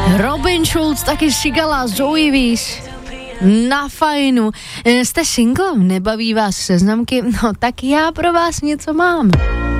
Robin Schulz, taky Sigala, Zoe Wies. Na fajnu. Jste single? Nebaví vás seznamky? No tak já pro vás něco mám.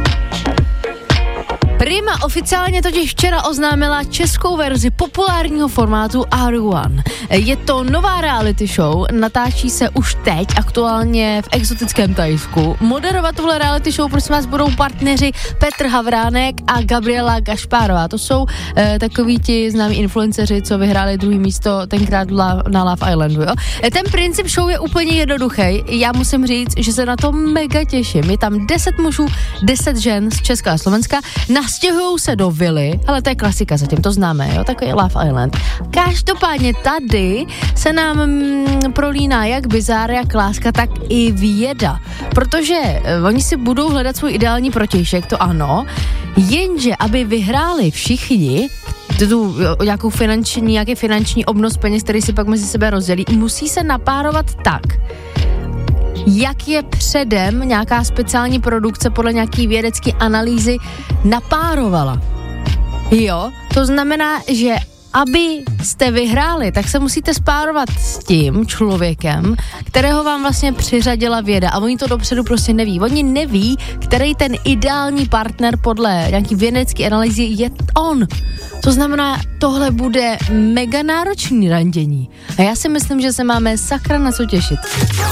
Prima oficiálně totiž včera oznámila českou verzi populárního formátu R1. Je to nová reality show, natáčí se už teď, aktuálně v exotickém Thajsku. Moderovat tuhle reality show, prosím vás, budou partneři Petr Havránek a Gabriela Gašpárová. To jsou takoví ti známí influenceři, co vyhráli druhé místo tenkrát na Love Islandu. Jo? Ten princip show je úplně jednoduchý. Já musím říct, že se na to mega těším. Je tam 10 mužů, 10 žen z Česka a Slovenska. Nastěhujou se do vily, ale to je klasika zatím, to známe, jo, takový Love Island. Každopádně tady se nám prolíná jak bizár, jak láska, tak i věda, protože oni si budou hledat svůj ideální protějšek, to ano, jenže aby vyhráli všichni nějaký finanční obnos peněz, který si pak mezi sebe rozdělí, musí se napárovat tak, jak je předem nějaká speciální produkce podle nějaký vědecké analýzy napárovala. Jo, to znamená, že aby jste vyhráli, tak se musíte spárovat s tím člověkem, kterého vám vlastně přiřadila věda a oni to dopředu prostě neví. Oni neví, který ten ideální partner podle nějaký vědecké analýzy je on. To znamená, tohle bude mega náročný randění. A já si myslím, že se máme sakra na co těšit.